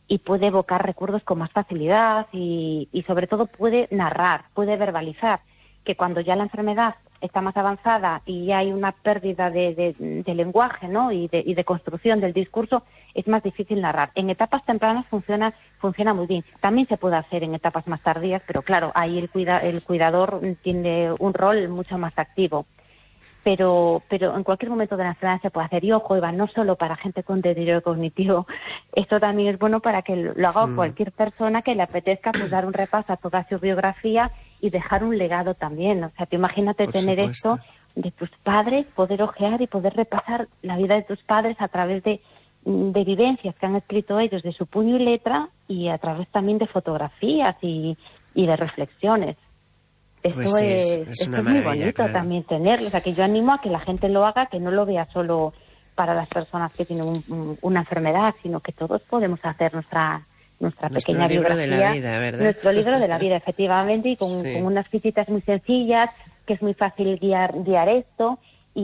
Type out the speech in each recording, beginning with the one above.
y puede evocar recuerdos con más facilidad y sobre todo puede narrar, puede verbalizar, que cuando ya la enfermedad está más avanzada y ya hay una pérdida de lenguaje, ¿no? y de construcción del discurso, es más difícil narrar. En etapas tempranas funciona muy bien. También se puede hacer en etapas más tardías, pero claro, ahí el cuidador tiene un rol mucho más activo. Pero en cualquier momento de la enfermedad se puede hacer. Y ojo, Eva, no solo para gente con deterioro cognitivo, esto también es bueno para que lo haga cualquier persona que le apetezca pues dar un repaso a toda su biografía y dejar un legado también. O sea, te imagínate tener esto de tus padres, poder ojear y poder repasar la vida de tus padres a través de vivencias que han escrito ellos de su puño y letra y a través también de fotografías y de reflexiones. Esto es muy bonito, claro. También tenerlo. O sea, que yo animo a que la gente lo haga, que no lo vea solo para las personas que tienen una enfermedad, sino que todos podemos hacer nuestra pequeña biografía. Nuestro libro de la vida, ¿verdad? Nuestro libro de la vida, efectivamente, y con unas fichitas muy sencillas, que es muy fácil guiar esto,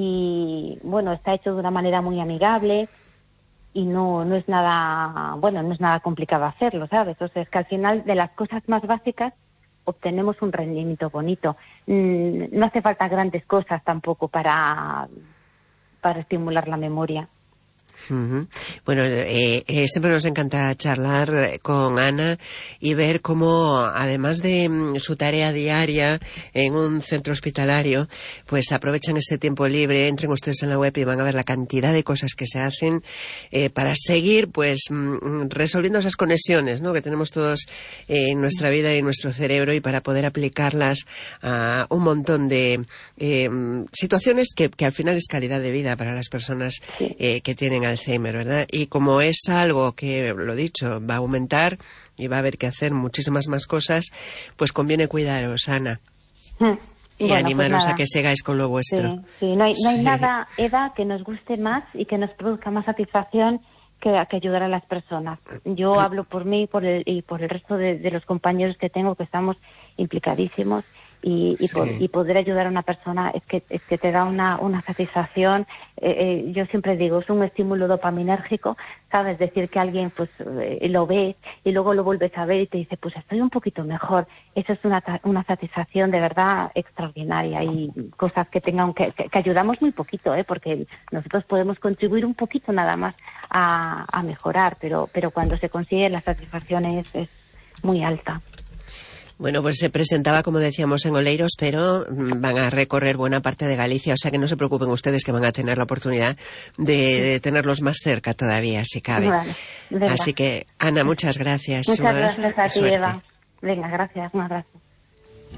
y bueno, está hecho de una manera muy amigable, y no es nada complicado hacerlo, ¿sabes? O sea, es que al final de las cosas más básicas obtenemos un rendimiento bonito. No hace falta grandes cosas tampoco para estimular la memoria. Uh-huh. Bueno, siempre nos encanta charlar con Ana y ver cómo, además de su tarea diaria en un centro hospitalario, pues aprovechan ese tiempo libre. Entren ustedes en la web y van a ver la cantidad de cosas que se hacen para seguir pues resolviendo esas conexiones, ¿no?, que tenemos todos en nuestra vida y en nuestro cerebro, y para poder aplicarlas a un montón de situaciones que al final es calidad de vida para las personas que tienen Alzheimer, ¿verdad? Y como es algo que, lo dicho, va a aumentar y va a haber que hacer muchísimas más cosas, pues conviene cuidaros, Ana. Y animaros a que sigáis con lo vuestro. Sí. No hay nada, Eva, que nos guste más y que nos produzca más satisfacción que ayudar a las personas. Yo hablo por mí y por el resto de los compañeros que tengo, que estamos implicadísimos. Y poder ayudar a una persona es que te da una satisfacción. Yo siempre digo, es un estímulo dopaminérgico, ¿sabes? Decir que alguien pues lo ve y luego lo vuelves a ver y te dice, pues estoy un poquito mejor. Eso es una satisfacción de verdad extraordinaria, y cosas que ayudamos muy poquito, porque nosotros podemos contribuir un poquito nada más a mejorar, pero cuando se consigue la satisfacción es muy alta. Bueno, pues se presentaba, como decíamos, en Oleiros, pero van a recorrer buena parte de Galicia, o sea que no se preocupen ustedes, que van a tener la oportunidad de tenerlos más cerca todavía, si cabe. Vale, así que, Ana, muchas gracias. Muchas gracias a ti, Eva. Venga, gracias, un abrazo.